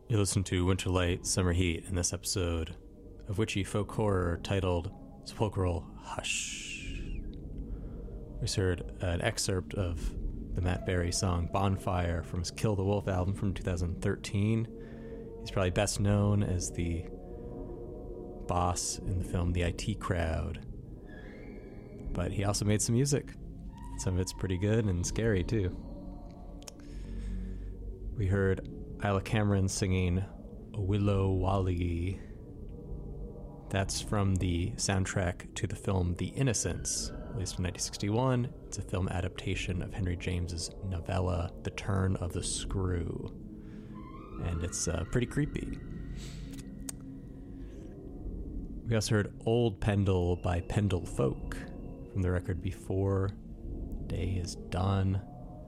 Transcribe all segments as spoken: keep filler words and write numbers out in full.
You listen to Winter Light, Summer Heat in this episode of witchy folk horror titled Sepulchral Hush. We heard an excerpt of the Matt Berry song Bonfire from his Kill the Wolf album from two thousand thirteen. He's probably best known as the boss in the film The I T Crowd. But he also made some music. Some of it's pretty good and scary too. We heard Isla Cameron singing Willow Wally. That's from the soundtrack to the film The Innocents, released in nineteen sixty-one. It's a film adaptation of Henry James's novella The Turn of the Screw. And it's uh, pretty creepy. We also heard Old Pendle by Pendle Folk from the record Before Day is Done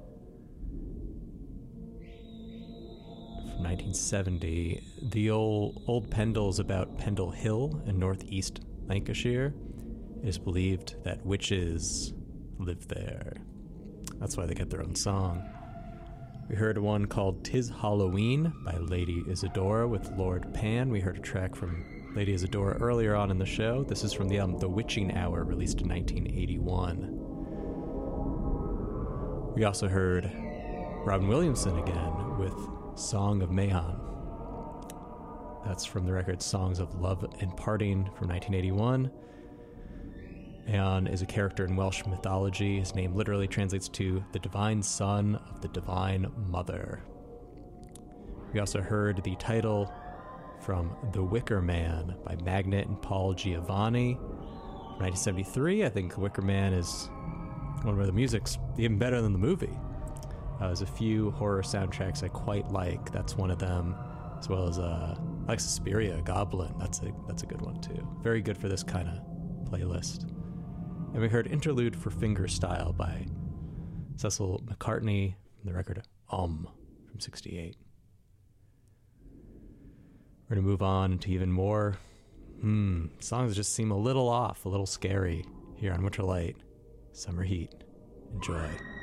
from nineteen seventy. The old, old Pendle is about Pendle Hill in northeast Lancashire. It is believed that witches live there. That's why they get their own song. We heard one called Tis Halloween by Lady Isadora with Lord Pan. We heard a track from Lady Isadora earlier on in the show. This is from the album The Witching Hour, released in nineteen eighty-one. We also heard Robin Williamson again with Song of Mahon. That's from the record Songs of Love and Parting from nineteen eighty-one. Mahon is a character in Welsh mythology. His name literally translates to the divine son of the divine mother. We also heard the title from The Wicker Man by Magnet and Paul Giovanni from nineteen seventy-three. I think Wicker Man is one where the music's even better than the movie. Uh, there's a few horror soundtracks I quite like. That's one of them, as well as uh, I like Suspiria, Goblin. That's a that's a good one too. Very good for this kind of playlist. And we heard Interlude for Fingerstyle by Cecil McCartney from the record Um from sixty-eight. We're going to move on to even more hmm, songs that just seem a little off, a little scary here on Winter Light, Summer Heat. Enjoy.